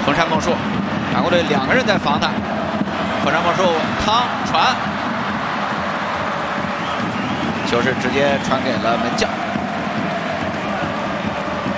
横山梦树，韩国队2个人在防他。横山梦树趟传，球是直接传给了门将。